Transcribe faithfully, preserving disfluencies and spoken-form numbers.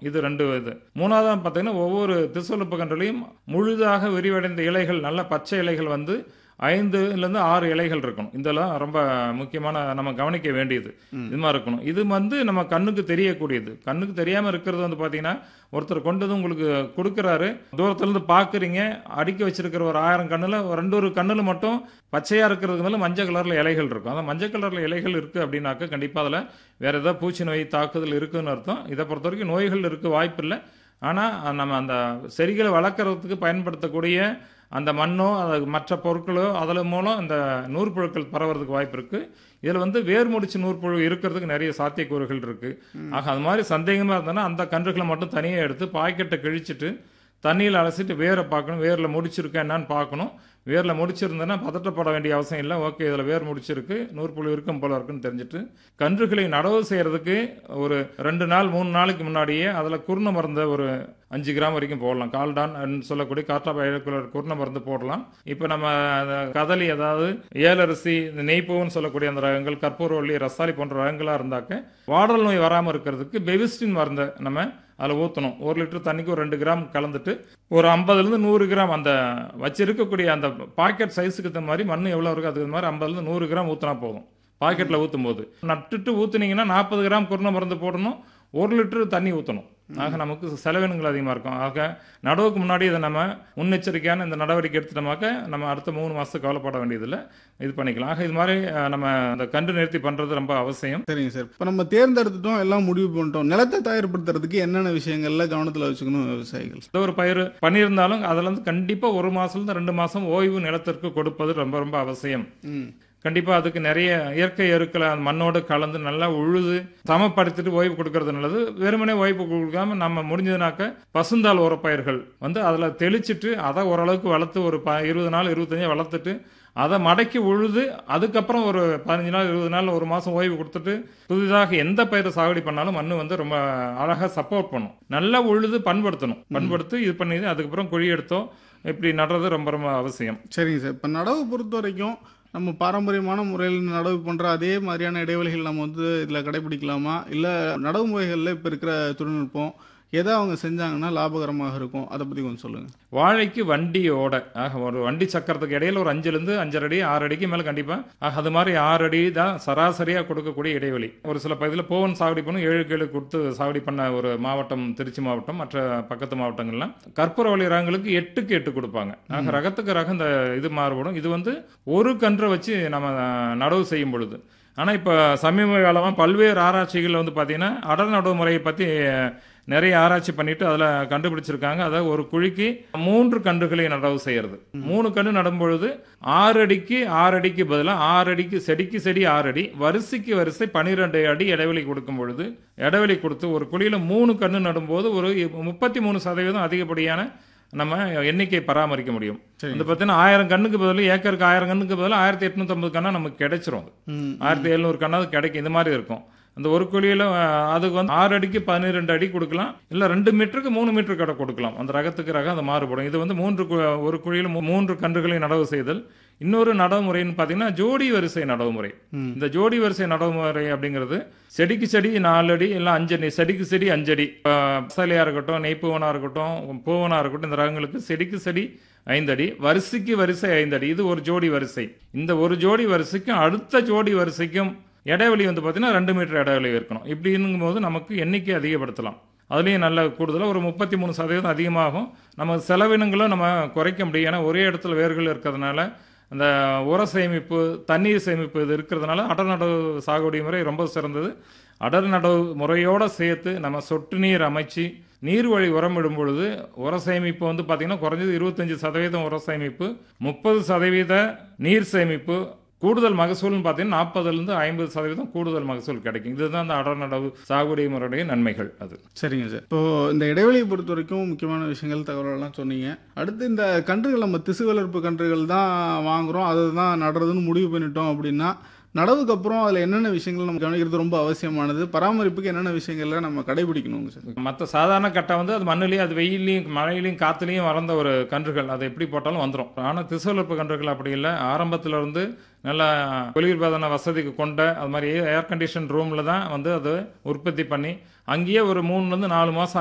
இது ரெண்டு இது. மூணாவதா பார்த்தீங்கன்னா, ஒவ்வொரு திசுவலுப்பு கன்றுலயும் முழுதாக விரிவடைந்த இலைகள், நல்ல பச்சை இலைகள் வந்து ஐந்திலிருந்து ஆறு இலைகள் இருக்கணும். இதெல்லாம் ரொம்ப முக்கியமான நம்ம கவனிக்க வேண்டியது. இது மாரி இருக்கணும். இது வந்து நம்ம கண்ணுக்கு தெரியக்கூடியது. கண்ணுக்கு தெரியாம இருக்கிறது வந்து பார்த்தீங்கன்னா, ஒருத்தர் கொண்டு வந்து உங்களுக்கு குடுக்குறாரு. தூரத்திலிருந்து பார்க்குறீங்க. அடுக்கி வச்சிருக்கிற ஒரு ஆயிரம் கண்ணுல ரெண்டு ஒரு கண்ணுல மட்டும் பச்சையா இருக்கிறதுக்கு மேல மஞ்சள் கலர்ல இலைகள் இருக்கும். அந்த மஞ்சள் கலர்ல இலைகள் இருக்கு அப்படின்னாக்க, கண்டிப்பா அதில வேற ஏதாவது பூச்சி நோய் தாக்குதல் இருக்குன்னு அர்த்தம். இத பொறுத்தவரைக்கும் நோய்கள் இருக்க வாய்ப்பில்ல. ஆனா, நம்ம அந்த செடிகள வளர்க்கறதுக்கு பயன்படுத்தக்கூடிய அந்த மண்ணோ, அது மற்ற பொருட்களோ அதில மூலம் இந்த நூற்புழுக்கள் பரவறதுக்கு வாய்ப்பு இருக்கு. இதில வந்து வேர் முடிச்சு நூற்புழு இருக்கிறதுக்கு நிறைய சாத்தியக்கூறுகள் இருக்கு. ஆக அது மாரி சந்தேகமா இருந்ததுன்னா, அந்த கன்றுகள மட்டும் தனியா எடுத்து பாக்கெட்ட கிழிச்சிட்டு, தண்ணீல அலசிட்டு வேர பார்க்கணும். வேர்ல முடிச்சிருக்கா என்னான்னு பார்க்கணும். வேர்ல முடிச்சிருந்ததுன்னா பதட்டப்பட வேண்டிய அவசியம் இல்ல. ஓகே, இதில வேர் முடிச்சிருக்கு, நூற்புழு இருக்கும் போல இருக்குன்னு தெரிஞ்சுட்டு, கன்றுகளை நடவு செய்றதுக்கு ஒரு ரெண்டு நாள், மூணு நாளைக்கு முன்னாடியே அதில குருண மருந்த ஒரு அஞ்சு கிராம் வரைக்கும் போடலாம். கால்டான் ன்னு சொல்லக்கூடிய கார்டாபைலகுலர் குருண மருந்து போடலாம். இப்ப நம்ம கதலி, அதாவது ஏலரிசி, இந்த நெய்ப்பூன்னு சொல்லக்கூடிய அந்த ரகங்கள், கற்பூரவள்ளி, ரஸ்தாளி போன்ற ரகங்களா இருந்தாக்க, வாடல் நோய் வராம இருக்கிறதுக்கு பெவிஸ்டின் மருந்த நம்ம அதில ஊத்தணும். ஒரு லிட்டர் தண்ணிக்கு ஒரு ரெண்டு கிராம் கலந்துட்டு, ஒரு ஐம்பதிலிருந்து நூறு கிராம் அந்த வச்சிருக்கக்கூடிய அந்த பாக்கெட் சைஸுக்கு தகுந்த மாரி மண் எவ்வளோ இருக்கோ அதுக்கு மாரி ஐம்பதிலிருந்து நூறு கிராம் ஊத்துனா போதும். பாக்கெட்ல ஊத்தும்போது. நட்டுட்டு ஊத்துனீங்கன்னா நாற்பது கிராம் குருண மருந்து போடணும். ஒரு லிட்டர் தண்ணி ஊத்தணும். ஆக நமக்கு செலவினங்கள் அதிகமா இருக்கும். ஆக நடவுக்கு முன்னாடி இத நம்ம முன்னெச்சரிக்கையான இந்த நடவடிக்கை எடுத்துட்டோமாக்க, நம்ம அடுத்த மூணு மாசத்துக்கு கவலைப்பட வேண்டியதில்ல. இது பண்ணிக்கலாம். ஆக இது மாரி நம்ம அந்த கன்று நேர்த்தி பண்றது ரொம்ப அவசியம். சரிங்க சார். இப்ப நம்ம தேர்ந்தெடுத்துட்டோம், எல்லாம் முடிவு பண்ணிட்டோம். நிலத்தை தயார்படுத்துறதுக்கு என்னென்ன விஷயங்கள்ல கவனத்துல வச்சுக்கணும் விவசாயிகள்? ஏதோ ஒரு பயிர் பண்ணியிருந்தாலும் அதுல இருந்து கண்டிப்பா ஒரு மாசத்துல ரெண்டு மாசம் ஓய்வு நிலத்திற்கு கொடுப்பது ரொம்ப ரொம்ப அவசியம். ம். கண்டிப்பா அதுக்கு நிறைய இயற்கை எருக்களை அந்த மண்ணோடு கலந்து நல்லா உழுது சமப்படுத்திட்டு ஓய்வு கொடுக்கறது நல்லது. வெறுமனே ஓய்வு கொடுக்காம நம்ம முடிஞ்சதுனாக்க பசுந்தாள் உரப்பயிர்கள் வந்து அதில் தெளிச்சிட்டு அதை ஓரளவுக்கு வளர்த்து ஒரு ப இருபது நாள் இருபத்தஞ்சு வளர்த்துட்டு அதை மடக்கி உழுது அதுக்கப்புறம் ஒரு பதினஞ்சு நாள் இருபது நாள் ஒரு மாதம் ஓய்வு கொடுத்துட்டு புதிதாக எந்த பயிரை சாகுபடி பண்ணாலும் மண்ணு வந்து ரொம்ப அழகாக சப்போர்ட் பண்ணும். நல்லா உழுது பண்படுத்தணும். பண்படுத்தி இது பண்ணி அதுக்கப்புறம் குழி எடுத்தோம் இப்படி நடுறது ரொம்ப ரொம்ப அவசியம். சரிங்க சார். இப்போ நடவு பொறுத்த வரைக்கும் நம்ம பாரம்பரியமான முறையில் நடவு பண்ணுற அதே மாதிரியான இடைவெளிகள் நம்ம வந்து இதில் கடைபிடிக்கலாமா? இல்லை நடவு முறைகளில் இப்போ இருக்கிற தொழில்நுட்பம் எதை அவங்க செஞ்சாங்கன்னா லாபகரமாக இருக்கும்? அதை பற்றி கொஞ்சம் சொல்லுங்கள். வாழைக்கு வண்டியோட ஆக ஒரு வண்டி சக்கரத்துக்கு இடையில ஒரு அஞ்சுலேருந்து அஞ்சரை அடி ஆறு அடிக்கு மேலே கண்டிப்பாக ஆக அது மாதிரி ஆறு அடி தான் சராசரியாக கொடுக்கக்கூடிய இடைவெளி. ஒரு சில பகுதியில் பூவன் சாகுடி பண்ணும் ஏழு கேளு கொடுத்து சாகுடி பண்ண ஒரு மாவட்டம் திருச்சி மாவட்டம், மற்ற பக்கத்து மாவட்டங்கள்லாம் கற்பூரவள்ளி ரகங்களுக்கு எட்டுக்கு எட்டு கொடுப்பாங்க. ஆக ரகத்துக்கு ரகம் இந்த இது மாறுபடும். இது வந்து ஒரு கன்றை வச்சு நம்ம நடவு செய்யும் பொழுது. ஆனால் இப்போ சமீப காலமாக பல்வேறு ஆராய்ச்சிகள் வந்து பார்த்தீங்கன்னா அடர் நடவு முறையை பற்றி நிறைய ஆராய்ச்சி பண்ணிட்டு அதில் கண்டுபிடிச்சிருக்காங்க. அதாவது ஒரு குழிக்கு மூன்று கன்றுகளை நடவு செய்யறது. மூணு கன்று நடும் பொழுது ஆறு அடிக்கு ஆறு அடிக்கு பதிலாக ஆறு அடிக்கு செடிக்கு செடி ஆறு அடி, வரிசைக்கு வரிசை பனிரெண்டு அடி இடைவெளி கொடுக்கும் பொழுது இடைவெளி கொடுத்து ஒரு குழியில மூணு கன்று நடும்போது ஒரு முப்பத்தி மூணு சதவீதம் அதிகப்படியான நம்ம எண்ணிக்கை பராமரிக்க முடியும். இந்த பார்த்தீங்கன்னா ஆயிரம் கண்ணுக்கு பதில் ஏக்கருக்கு ஆயிரம் கண்ணுக்கு பதில் ஆயிரத்தி எட்நூத்தி ஐம்பது கண்ணா நமக்கு கிடைச்சிரும். ஆயிரத்தி எழுநூறு கண்ணாவது கிடைக்கும். இந்த மாதிரி இருக்கும். அந்த ஒரு குழியில அதுக்கு வந்து ஆறு அடிக்கு பதினிரெண்டு அடி கொடுக்கலாம். இல்லை ரெண்டு மீட்டருக்கு மூணு மீட்டர் கடை கொடுக்கலாம். அந்த ரகத்துக்கு ரகம் அது மாறுபடும். இது வந்து மூன்று ஒரு குழியில் மூன்று கன்றுகளை நடவு செய்தல். இன்னொரு நடவு முறைன்னு பார்த்தீங்கன்னா ஜோடி வரிசை நடவு முறை. இந்த ஜோடி வரிசை நடவு முறை அப்படிங்கிறது செடிக்கு செடி நாலு அடி இல்லை அஞ்சு அடி, செடிக்கு செடி அஞ்சடி. மசாலியா இருக்கட்டும், நெய்ப்பூவனா இருக்கட்டும், பூவனா இருக்கட்டும், இந்த ரகங்களுக்கு செடிக்கு செடி ஐந்து அடி, வரிசைக்கு வரிசை ஐந்து அடி. இது ஒரு ஜோடி வரிசை. இந்த ஒரு ஜோடி வரிசைக்கும் அடுத்த ஜோடி வரிசைக்கும் இடைவெளி வந்து பார்த்தீங்கன்னா ரெண்டு மீட்டர் இடைவெளி இருக்கணும். இப்படிங்கும் போது நமக்கு எண்ணிக்கை அதிகப்படுத்தலாம். அதுலேயும் நல்ல கூடுதலாக ஒரு முப்பத்தி மூணு சதவீதம் அதிகமாகும். நம்ம செலவினங்களும் நம்ம குறைக்க முடியும். ஏன்னா ஒரே இடத்துல வேர்கள் இருக்கிறதுனால அந்த உர சேமிப்பு, தண்ணீர் சேமிப்பு இது இருக்கிறதுனால அடர் நடவு சாகுபடி முறை ரொம்ப சிறந்தது. அடர் நடவு முறையோடு சேர்த்து நம்ம சொட்டு நீர் அமைச்சு நீர் வழி உரம் இடும் பொழுது உர சேமிப்பு வந்து பார்த்தீங்கன்னா குறைஞ்சது இருபத்தஞ்சு சதவீதம் உர சேமிப்பு, முப்பது சதவீத நீர் சேமிப்பு, கூடுதல் மகசூல்னு பார்த்தீங்கன்னா நாற்பதுலேருந்து ஐம்பது சதவீதம் கூடுதல் மகசூல் கிடைக்கும். இதுதான் அந்த அடர் நடவு சாகுபடி முறையுடைய நன்மைகள். அது சரிங்க சார். இப்போ இந்த இடைவெளியை பொறுத்த வரைக்கும் முக்கியமான விஷயங்கள் தகவலெல்லாம் சொன்னீங்க. அடுத்து இந்த கன்றுகள் நம்ம திசு வளர்ப்பு கன்றுகள் தான் வாங்குறோம், அதை தான் நடுறதுன்னு முடிவு பண்ணிட்டோம் அப்படின்னா நடவுக்கு அப்புறம் அதில் என்னென்ன விஷயங்கள் நம்ம கவனிக்கிறது ரொம்ப அவசியமானது? பராமரிப்புக்கு என்னென்ன விஷயங்கள்ல நம்ம கடைபிடிக்கணுங்க சார்? மற்ற சாதாரண கட்டை வந்து அது மண்ணிலையும் அது வெயிலையும் மழையிலையும் காற்றுலையும் வளர்ந்த ஒரு கன்றுகள், அதை எப்படி போட்டாலும் வந்துடும். ஆனால் திசு வளர்ப்பு கன்றுகள் அப்படி இல்லை. ஆரம்பத்தில் இருந்து நல்லா குளிர்பதன வசதிக்கு கொண்ட அது மாதிரி ஏர் கண்டிஷன் ரூமில் தான் வந்து அது உற்பத்தி பண்ணி அங்கேயே ஒரு மூணுலேருந்து நாலு மாதம்